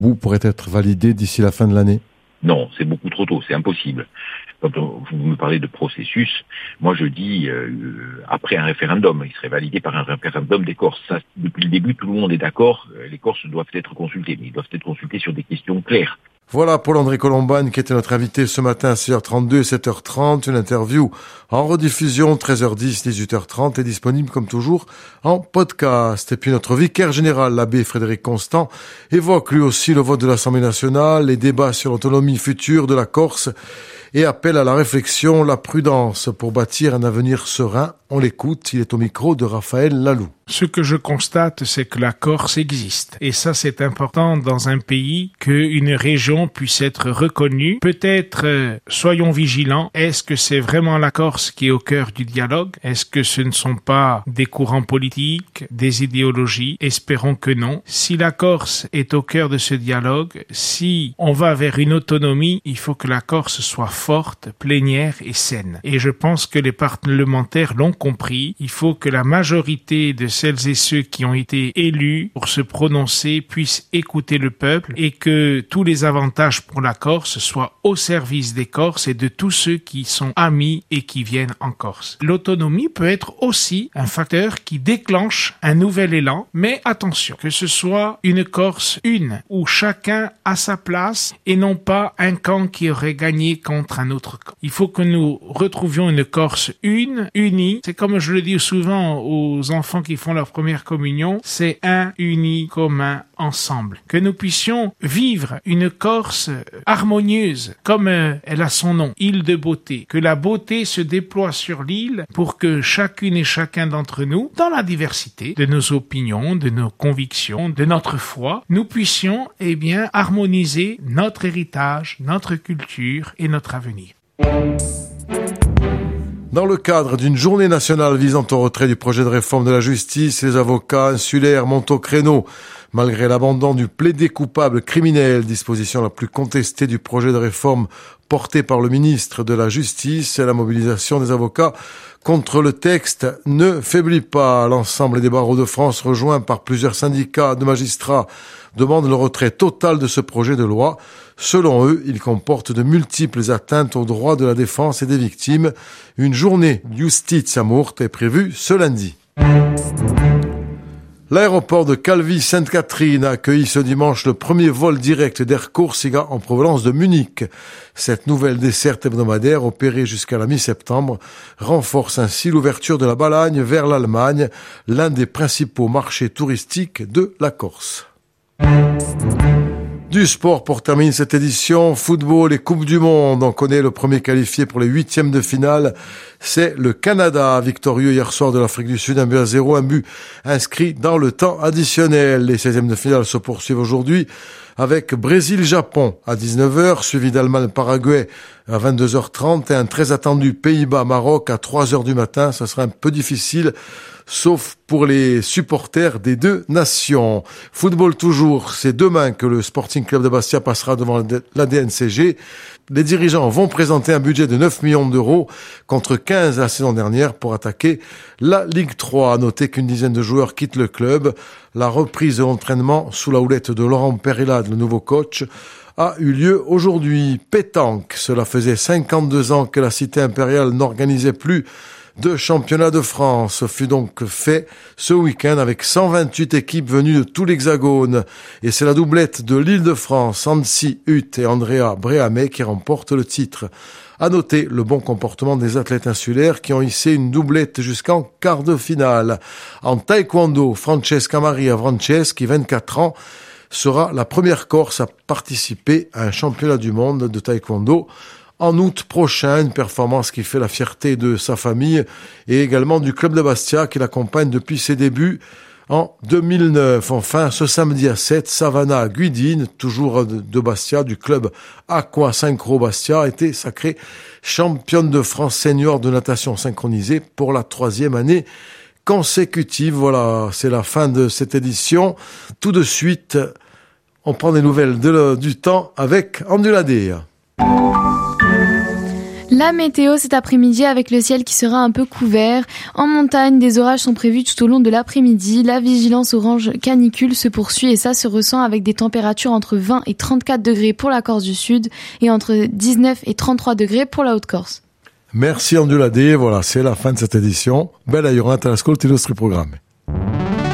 vous pourrait être validé d'ici la fin de l'année? Non, c'est beaucoup trop tôt, c'est impossible. Quand vous me parlez de processus, moi je dis après un référendum, il serait validé par un référendum des Corses. Ça, depuis le début, tout le monde est d'accord, les Corses doivent être consultés, mais ils doivent être consultés sur des questions claires. Voilà Paul-André Colombagne qui était notre invité ce matin à 6h32 et 7h30. Une interview en rediffusion 13h10, 18h30 est disponible comme toujours en podcast. Et puis notre vicaire général, l'abbé Frédéric Constant, évoque lui aussi le vote de l'Assemblée nationale, les débats sur l'autonomie future de la Corse et appelle à la réflexion, la prudence pour bâtir un avenir serein. On l'écoute, il est au micro de Raphaël Lalou. Ce que je constate, c'est que la Corse existe. Et ça, c'est important dans un pays qu'une région puisse être reconnue. Peut-être, soyons vigilants. Est-ce que c'est vraiment la Corse qui est au cœur du dialogue? Est-ce que ce ne sont pas des courants politiques, des idéologies? Espérons que non. Si la Corse est au cœur de ce dialogue, si on va vers une autonomie, il faut que la Corse soit forte, plénière et saine. Et je pense que les parlementaires l'ont compris. Il faut que la majorité de celles et ceux qui ont été élus pour se prononcer puissent écouter le peuple et que tous les avantages pour la Corse soient au service des Corses et de tous ceux qui sont amis et qui viennent en Corse. L'autonomie peut être aussi un facteur qui déclenche un nouvel élan, mais attention, que ce soit une Corse une, où chacun a sa place et non pas un camp qui aurait gagné contre un autre camp. Il faut que nous retrouvions une Corse unie. C'est comme je le dis souvent aux enfants qui font leur première communion, c'est un, uni, commun, ensemble. Que nous puissions vivre une Corse harmonieuse, comme elle a son nom, île de beauté. Que la beauté se déploie sur l'île pour que chacune et chacun d'entre nous, dans la diversité de nos opinions, de nos convictions, de notre foi, nous puissions, harmoniser notre héritage, notre culture et notre avenir. Dans le cadre d'une journée nationale visant au retrait du projet de réforme de la justice, les avocats insulaires montent au créneau. Malgré l'abandon du plaidé coupable criminel, disposition la plus contestée du projet de réforme porté par le ministre de la Justice, la mobilisation des avocats contre le texte ne faiblit pas. L'ensemble des barreaux de France, rejoints par plusieurs syndicats de magistrats, demandent le retrait total de ce projet de loi. Selon eux, il comporte de multiples atteintes aux droits de la défense et des victimes. Une journée Justitia Murta est prévue ce lundi. L'aéroport de Calvi-Sainte-Catherine a accueilli ce dimanche le premier vol direct d'Air Corsica en provenance de Munich. Cette nouvelle desserte hebdomadaire, opérée jusqu'à la mi-septembre, renforce ainsi l'ouverture de la Balagne vers l'Allemagne, l'un des principaux marchés touristiques de la Corse. Du sport pour terminer cette édition, football et Coupe du Monde. On connaît le premier qualifié pour les 8e de finale. C'est le Canada, victorieux hier soir de l'Afrique du Sud, 1-0, un but inscrit dans le temps additionnel. Les 16e de finale se poursuivent aujourd'hui avec Brésil-Japon à 19h, suivi d'Allemagne-Paraguay à 22h30 et un très attendu Pays-Bas-Maroc à 3h du matin. Ça sera un peu difficile, sauf pour les supporters des deux nations. Football toujours, c'est demain que le Sporting Club de Bastia passera devant la DNCG. Les dirigeants vont présenter un budget de 9 millions d'euros contre 15 la saison dernière pour attaquer la Ligue 3. À noter qu'une dizaine de joueurs quittent le club. La reprise de l'entraînement sous la houlette de Laurent Perilade, le nouveau coach, a eu lieu aujourd'hui. Pétanque, cela faisait 52 ans que la cité impériale n'organisait plus de championnat de France. Ce fut donc fait ce week-end avec 128 équipes venues de tout l'Hexagone. Et c'est la doublette de l'Île-de-France, Annecy Hutt et Andrea Bréhamé qui remporte le titre. À noter le bon comportement des athlètes insulaires qui ont hissé une doublette jusqu'en quart de finale. En taekwondo, Francesca Maria Franceschi, 24 ans, sera la première Corse à participer à un championnat du monde de taekwondo en août prochain, une performance qui fait la fierté de sa famille et également du club de Bastia qui l'accompagne depuis ses débuts en 2009. Enfin, ce samedi à 7, Savannah Guidine, toujours de Bastia, du club Aqua Synchro Bastia, a été sacrée championne de France senior de natation synchronisée pour la 3e année consécutive. Voilà, c'est la fin de cette édition. Tout de suite, on prend des nouvelles du temps avec Andulader. La météo cet après-midi avec le ciel qui sera un peu couvert. En montagne, des orages sont prévus tout au long de l'après-midi. La vigilance orange canicule se poursuit et ça se ressent avec des températures entre 20 et 34 degrés pour la Corse du Sud et entre 19 et 33 degrés pour la Haute-Corse. Merci Anduladé, voilà, c'est la fin de cette édition. Bella giornata all'ascolto dei nostri programmi.